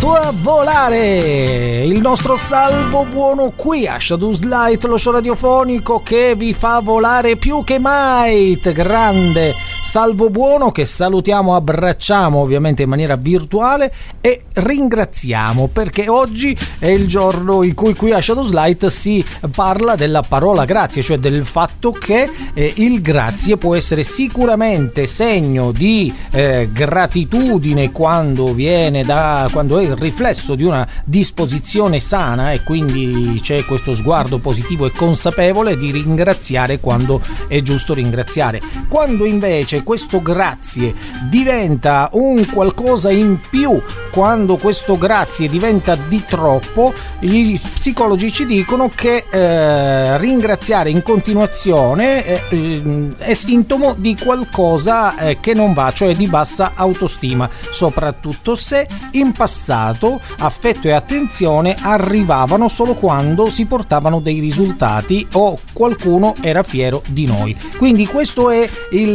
fa volare il nostro Salvo Buono qui a Shadows Light, lo show radiofonico che vi fa volare più che mai. Grande Salvo Buono, che salutiamo, abbracciamo ovviamente in maniera virtuale e ringraziamo, perché oggi è il giorno in cui qui a Shadows Light si parla della parola grazie, cioè del fatto che il grazie può essere sicuramente segno di gratitudine quando è il riflesso di una disposizione sana, e quindi c'è questo sguardo positivo e consapevole di ringraziare quando è giusto ringraziare. Quando invece questo grazie diventa un qualcosa in più, quando questo grazie diventa di troppo, gli psicologi ci dicono che ringraziare in continuazione è sintomo di qualcosa che non va, cioè di bassa autostima, soprattutto se in passato affetto e attenzione arrivavano solo quando si portavano dei risultati o qualcuno era fiero di noi. Quindi questo è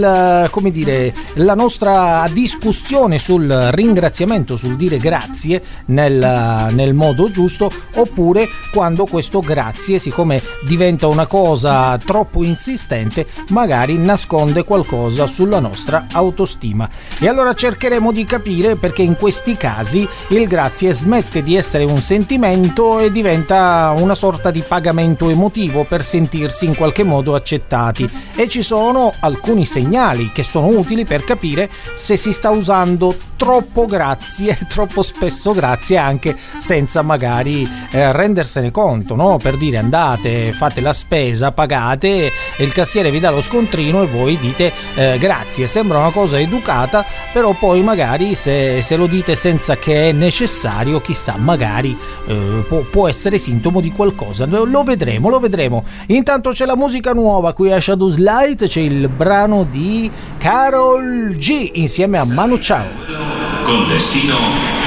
la nostra discussione sul ringraziamento, sul dire grazie nel modo giusto, oppure quando questo grazie, siccome diventa una cosa troppo insistente, magari nasconde qualcosa sulla nostra autostima. E allora cercheremo di capire perché in questi casi il grazie smette di essere un sentimento e diventa una sorta di pagamento emotivo per sentirsi in qualche modo accettati, e ci sono alcuni segnali che sono utili per capire se si sta usando troppo grazie, troppo spesso grazie, anche senza magari rendersene conto, no? Per dire, andate, fate la spesa, pagate e il cassiere vi dà lo scontrino e voi dite grazie. Sembra una cosa educata, però poi magari se lo dite senza che è necessario, chissà, magari può essere sintomo di qualcosa. Lo vedremo. Intanto c'è la musica nuova qui a Shadows Light, c'è il brano di Karol G insieme a Manu Chao. Con destino